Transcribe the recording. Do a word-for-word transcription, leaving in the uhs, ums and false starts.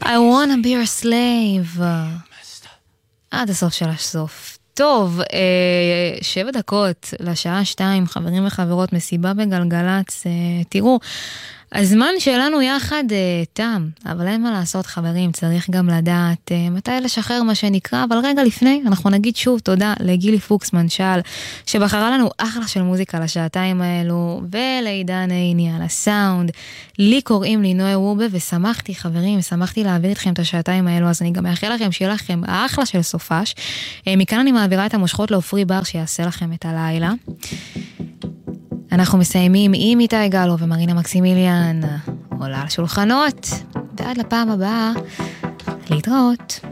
I wanna be your slave. עד הסוף של הסוף. טוב, אה, שבע דקות לשעה שתיים, חברים וחברות, מסיבה בגלגלץ, אה, תראו, הזמן שלנו יחד אה, תם, אבל אין מה לעשות חברים, צריך גם לדעת אה, מתי לשחרר מה שנקרא, אבל רגע לפני, אנחנו נגיד שוב תודה לגילי פוקס מנשל, שבחרה לנו אחלה של מוזיקה לשעתיים האלו, ולעידן עיני על הסאונד, לי קוראים לי נועה רובה, ושמחתי חברים, שמחתי להעביר איתכם את השעתיים האלו, אז אני גם מאחל לכם שיהיה לכם אחלה של סופש, אה, מכאן אני מעבירה את המושכות לאופרי בר, שיעשה לכם את הלילה. אנחנו מסיימים עם איתי גלו ומרינה מקסימיליאן, עולה על שולחנות, ועד לפעם הבאה, להתראות.